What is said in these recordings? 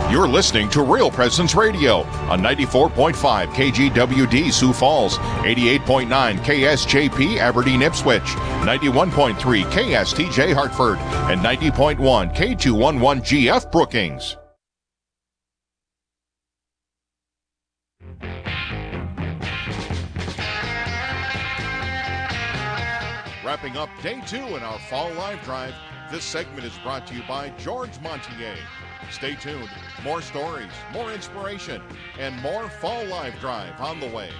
You're listening to Real Presence Radio on 94.5 KGWD Sioux Falls, 88.9 KSJP Aberdeen Ipswich, 91.3 KSTJ Hartford, and 90.1 K211GF Brookings. Wrapping up day 2 in our Fall Live Drive, this segment is brought to you by George Montier. Stay tuned. More stories, more inspiration, and more Fall Live Drive on the way.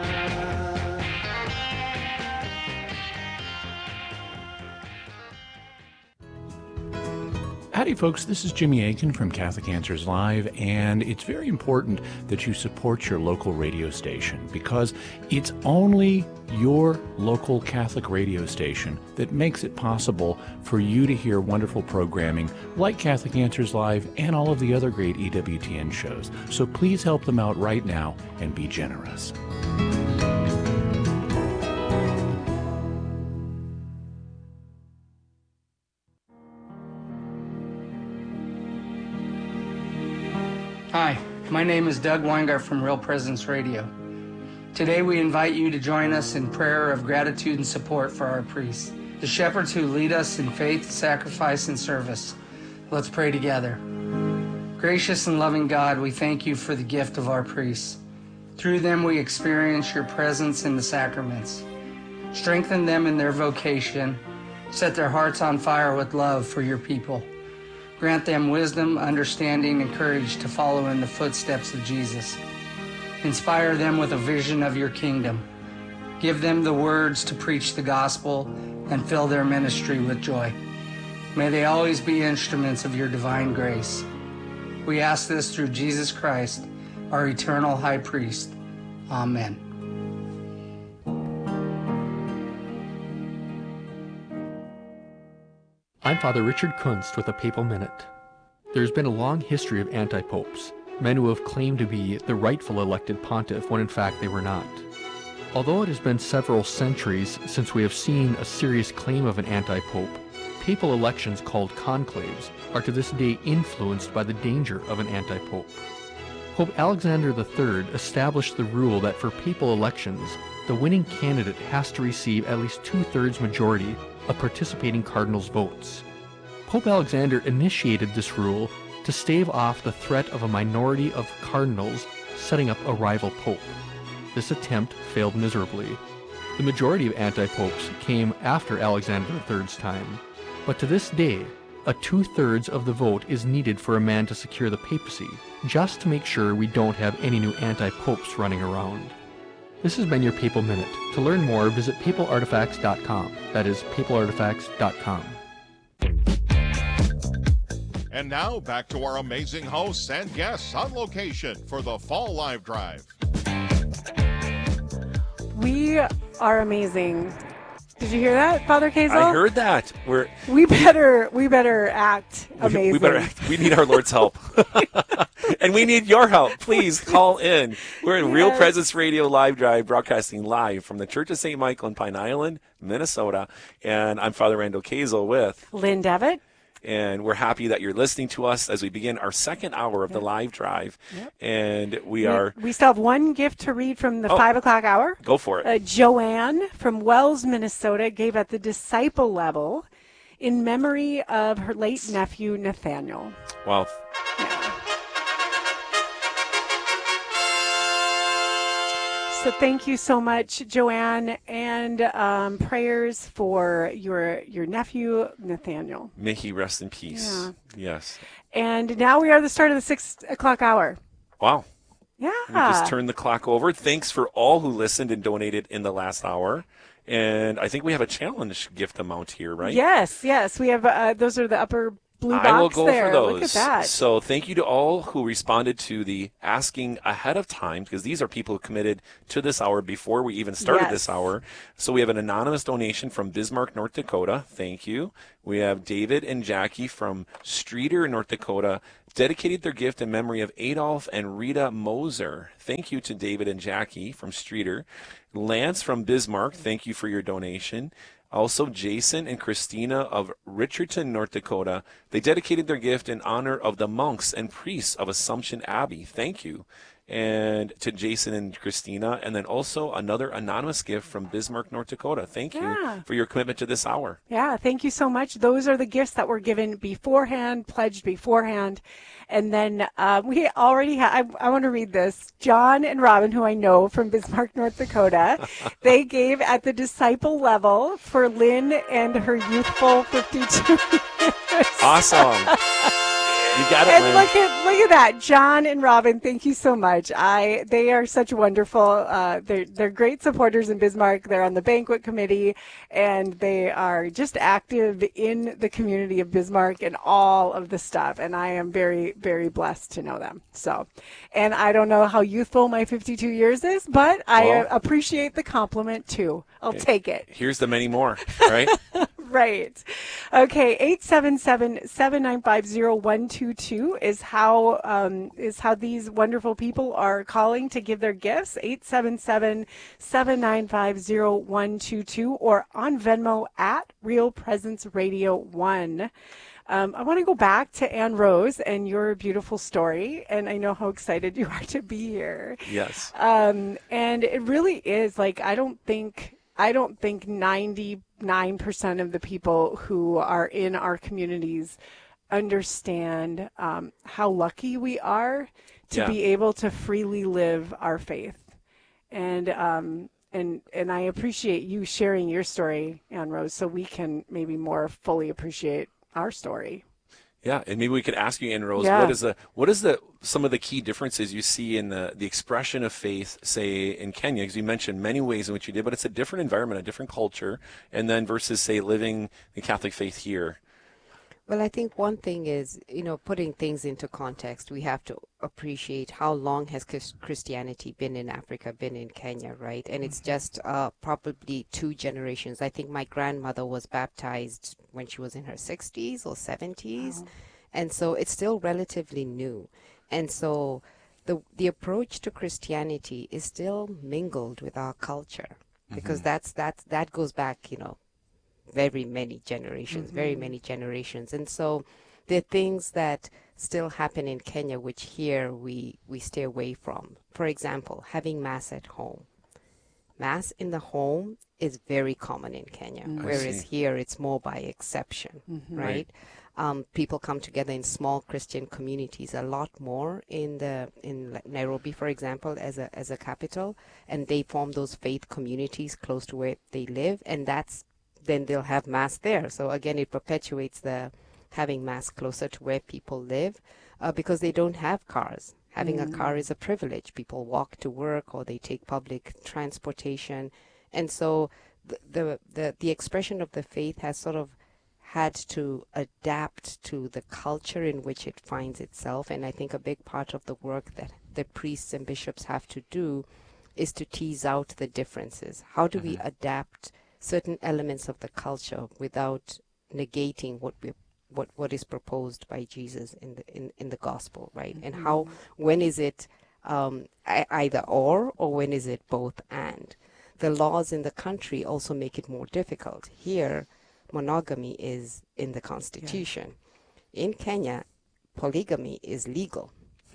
Howdy folks, this is Jimmy Aiken from Catholic Answers Live, and it's very important that you support your local radio station because it's only your local Catholic radio station that makes it possible for you to hear wonderful programming like Catholic Answers Live and all of the other great EWTN shows. So please help them out right now and be generous. Hi, my name is Doug Weingart from Real Presence Radio. Today we invite you to join us in prayer of gratitude and support for our priests, the shepherds who lead us in faith, sacrifice, and service. Let's pray together. Gracious and loving God, we thank you for the gift of our priests. Through them we experience your presence in the sacraments. Strengthen them in their vocation. Set their hearts on fire with love for your people. Grant them wisdom, understanding, and courage to follow in the footsteps of Jesus. Inspire them with a vision of your kingdom. Give them the words to preach the gospel and fill their ministry with joy. May they always be instruments of your divine grace. We ask this through Jesus Christ, our eternal high priest. Amen. I'm Father Richard Kunst with a Papal Minute. There's been a long history of anti-popes, men who have claimed to be the rightful elected pontiff when in fact they were not. Although it has been several centuries since we have seen a serious claim of an anti-pope, papal elections called conclaves are to this day influenced by the danger of an anti-pope. Pope Alexander III established the rule that for papal elections, the winning candidate has to receive at least 2/3 majority of participating cardinals' votes. Pope Alexander initiated this rule to stave off the threat of a minority of cardinals setting up a rival pope. This attempt failed miserably. The majority of anti-popes came after Alexander III's time, but to this day, a 2/3 of the vote is needed for a man to secure the papacy, just to make sure we don't have any new anti-popes running around. This has been your Papal Minute. To learn more, visit papalartifacts.com. That is papalartifacts.com. And now, back to our amazing hosts and guests on location for the Fall Live Drive. We are amazing. Did you hear that, Father Kazel? I heard that. We better act amazing. We better act. We need our Lord's help. And we need your help. Please call in. We're in Real Presence Radio Live Drive, broadcasting live from the Church of St. Michael in Pine Island, Minnesota. And I'm Father Randall Kazel with Lynn Devitt. And we're happy that you're listening to us as we begin our second hour of the live drive. Yep. And we still have one gift to read from the 5 o'clock hour. Go for it. Joanne from Wells, Minnesota, gave at the disciple level in memory of her late nephew, Nathaniel. Wow. So thank you so much, Joanne, and prayers for your nephew, Nathaniel. May he rest in peace. Yeah. Yes. And now we are at the start of the 6 o'clock hour. Wow. Yeah. We just turned the clock over. Thanks for all who listened and donated in the last hour. And I think we have a challenge gift amount here, right? Yes. We have those are the upper blue box I will go there. for those. Look at that. So thank you to all who responded to the asking ahead of time, because these are people who committed to this hour before we even started this hour. So we have an anonymous donation from Bismarck, North Dakota. Thank you. We have David and Jackie from Streeter, North Dakota, dedicated their gift in memory of Adolf and Rita Moser. Thank you to David and Jackie from Streeter. Lance from Bismarck, thank you for your donation. Also, Jason and Christina of Richardson, North Dakota, they dedicated their gift in honor of the monks and priests of Assumption Abbey. Thank you. And to Jason and Christina, and then also another anonymous gift from Bismarck, North Dakota. Thank you for your commitment to this hour. Yeah, thank you so much. Those are the gifts that were given beforehand, pledged beforehand. And then we already have, I want to read this. John and Robin, who I know from Bismarck, North Dakota, they gave at the disciple level for Lynn and her youthful 52 years. Awesome. You got it, and Lynn. look at that, John and Robin. Thank you so much. They are such wonderful. They're great supporters in Bismarck. They're on the banquet committee, and they are just active in the community of Bismarck and all of the stuff. And I am very, very blessed to know them. So, and I don't know how youthful my 52 years is, but I appreciate the compliment too. I'll take it. Here's the many more. Right. Right. Okay. 877-795-0122 is how these wonderful people are calling to give their gifts. 877-795-0122 or on Venmo at Real Presence Radio 1. I want to go back to Ann Rose and your beautiful story, and I know how excited you are to be here. Yes. And it really is like I don't think 99% of the people who are in our communities understand how lucky we are to be able to freely live our faith. And I appreciate you sharing your story, Ann Rose, so we can maybe more fully appreciate our story. Yeah, and maybe we could ask you, Ann Rose, what is some of the key differences you see in the expression of faith, say in Kenya, because you mentioned many ways in which you did, but it's a different environment, a different culture, and then versus, say, living the Catholic faith here. Well, I think one thing is, putting things into context, we have to appreciate how long has Christianity been in Africa, been in Kenya, right? And it's just probably 2 generations. I think my grandmother was baptized when she was in her 60s or 70s. Wow. And so it's still relatively new. And so the approach to Christianity is still mingled with our culture, because that goes back, very many generations. And so there are things that still happen in Kenya which here we stay away from. For example, having Mass at home. Mass in the home is very common in Kenya, whereas here it's more by exception, right? People come together in small Christian communities a lot more in Nairobi, for example, as a capital, and they form those faith communities close to where they live, and then they'll have Mass there. So again, it perpetuates the having Mass closer to where people live, because they don't have cars. Having a car is a privilege. People walk to work or they take public transportation. And so the expression of the faith has sort of had to adapt to the culture in which it finds itself. And I think a big part of the work that the priests and bishops have to do is to tease out the differences. How do we adapt certain elements of the culture without negating what is proposed by Jesus in the gospel, right? And when is it either or when is it both and? The laws in the country also make it more difficult. Here, monogamy is in the constitution. Yeah. In Kenya, polygamy is legal.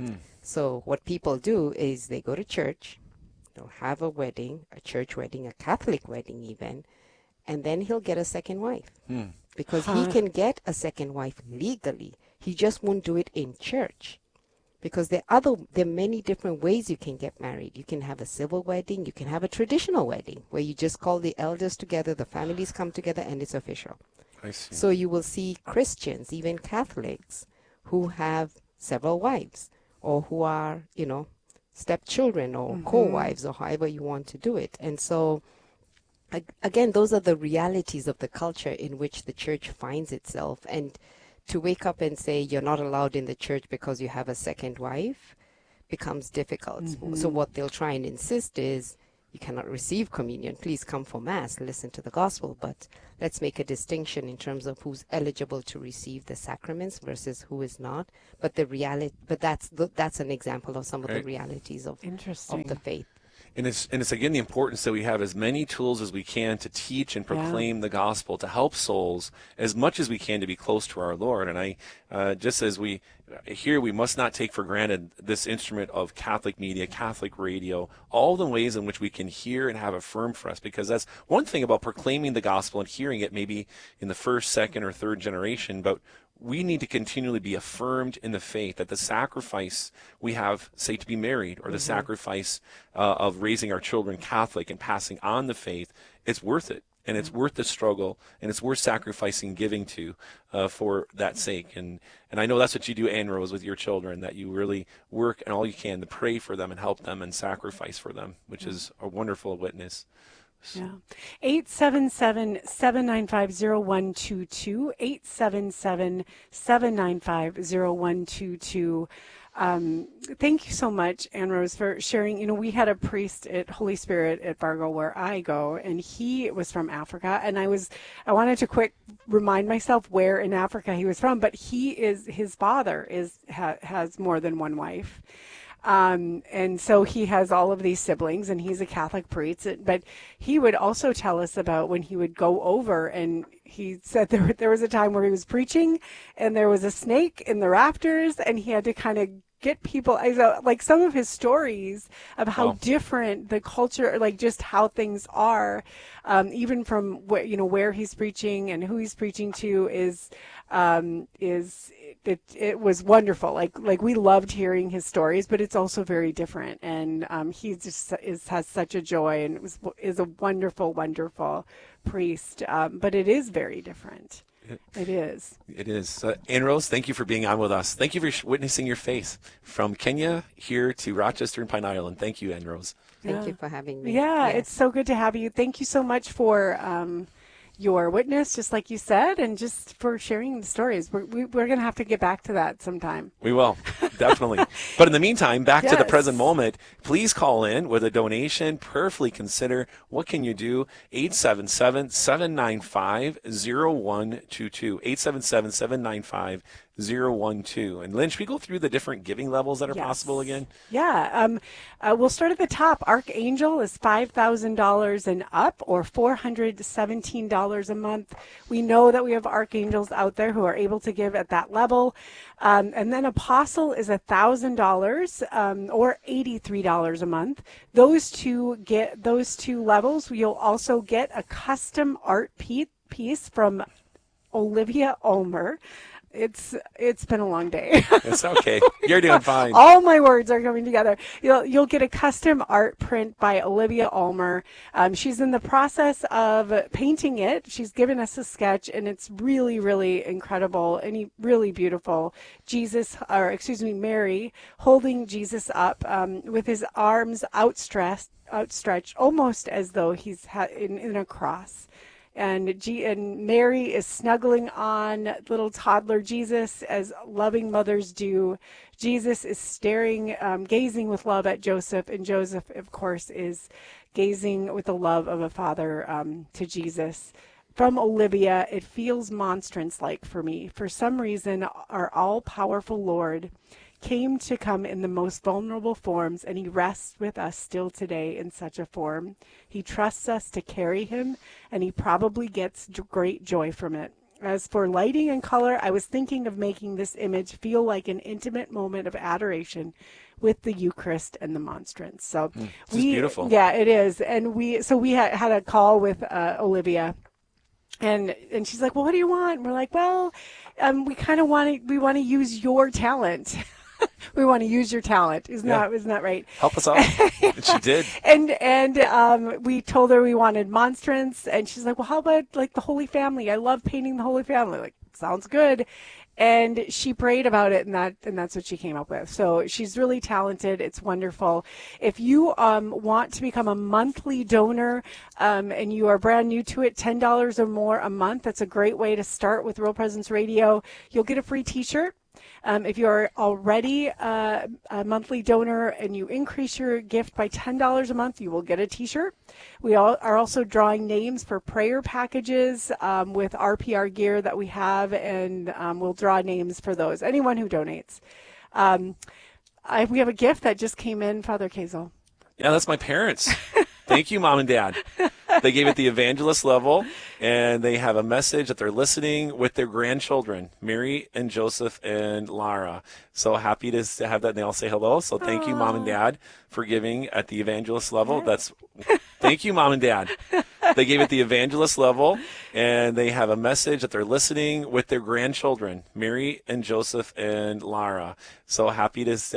So what people do is they go to church, they'll have a wedding, a church wedding, a Catholic wedding even, and then he'll get a second wife. Because he can get a second wife legally. He just won't do it in church. Because there are many different ways you can get married. You can have a civil wedding. You can have a traditional wedding where you just call the elders together, the families come together, and it's official. I see. So you will see Christians, even Catholics, who have several wives or who are, stepchildren or co-wives or however you want to do it. And so again, those are the realities of the culture in which the church finds itself. And to wake up and say you're not allowed in the church because you have a second wife becomes difficult. So what they'll try and insist is, you cannot receive communion. Please come for Mass, listen to the gospel. But let's make a distinction in terms of who's eligible to receive the sacraments versus who is not. But that's an example of some of the realities of the faith. And it's again the importance that we have as many tools as we can to teach and proclaim the gospel, to help souls as much as we can to be close to our Lord. And just as we here, we must not take for granted this instrument of Catholic media, Catholic radio, all the ways in which we can hear and have affirmed for us, because that's one thing about proclaiming the gospel and hearing it maybe in the first, second, or third generation, but we need to continually be affirmed in the faith that the sacrifice we have, say, to be married, or the sacrifice of raising our children Catholic and passing on the faith, it's worth it. And it's worth the struggle, and it's worth sacrificing, giving to for that sake. And I know that's what you do, Ann Rose, with your children, that you really work and all you can to pray for them and help them and sacrifice for them, which is a wonderful witness. Yeah. 877-795-0122, 877-795-0122. Thank you so much, Ann Rose, for sharing. We had a priest at Holy Spirit at Fargo where I go, and he was from Africa, and I wanted to remind myself where in Africa he was from, but his father has more than one wife. And so he has all of these siblings, and he's a Catholic priest, but he would also tell us about when he would go over, and he said there was a time where he was preaching and there was a snake in the rafters, and he had to kind of get people, like some of his stories of how different the culture, like just how things are, even from where he's preaching and who he's preaching to it was wonderful. Like we loved hearing his stories, but it's also very different. And he just has such a joy, and is a wonderful, wonderful priest. But it is very different. It is. It is. Ann Rose, thank you for being on with us. Thank you for witnessing your faith from Kenya here to Rochester and Pine Island. Thank you, Ann Rose. Thank you for having me. Yeah, it's so good to have you. Thank you so much for your witness, just like you said, and just for sharing the stories. We're going to have to get back to that sometime. We will, definitely. But in the meantime, back to the present moment, please call in with a donation. Prayerfully consider, what can you do? 877-795-0122. 877-795-012. And Lynn, should we go through the different giving levels that are possible again? Yeah. We'll start at the top. Archangel is $5,000 and up, or $417 a month. We know that we have archangels out there who are able to give at that level. And then Apostle is $1,000 or $83 a month. Those two levels, you'll also get a custom art piece from Olivia Ulmer. It's been a long day. It's okay. You're doing fine. All my words are coming together. You'll get a custom art print by Olivia Ulmer. She's in the process of painting it. She's given us a sketch, and it's really, really incredible and really beautiful. Mary holding Jesus up with his arms outstretched, almost as though he's in a cross. And Mary is snuggling on little toddler Jesus, as loving mothers do. Jesus is gazing with love at Joseph, and Joseph, of course, is gazing with the love of a father to Jesus. From Olivia, it feels monstrance-like for me. For some reason, our all-powerful Lord came to come in the most vulnerable forms, and he rests with us still today in such a form. He trusts us to carry him, and he probably gets great joy from it. As for lighting and color, I was thinking of making this image feel like an intimate moment of adoration with the Eucharist and the monstrance. So it's beautiful. Yeah, it is. And we had a call with Olivia. And she's like, well, what do you want? And we're like, well, we want to use your talent. We want to use your talent. Isn't that right? Help us out. And she did. And we told her we wanted monstrance, and she's like, well, how about like the Holy Family? I love painting the Holy Family. Like, sounds good. And she prayed about it, and that's what she came up with. So she's really talented. It's wonderful. If you want to become a monthly donor and you are brand new to it, $10 or more a month, that's a great way to start with Real Presence Radio. You'll get a free T-shirt. If you're already a monthly donor and you increase your gift by $10 a month, you will get a T-shirt. We are also drawing names for prayer packages with RPR gear that we have, and we'll draw names for those. Anyone who donates. We have a gift that just came in, Father Kazel. Yeah, that's my parents. Thank you, Mom and Dad. They gave it the evangelist level, and they have a message that they're listening with their grandchildren, Mary and Joseph and Lara. So happy to have that, and they all say hello. So thank you, Mom and Dad, for giving at the evangelist level. Thank you, Mom and Dad. They gave it the evangelist level, and they have a message that they're listening with their grandchildren, Mary and Joseph and Lara. So happy to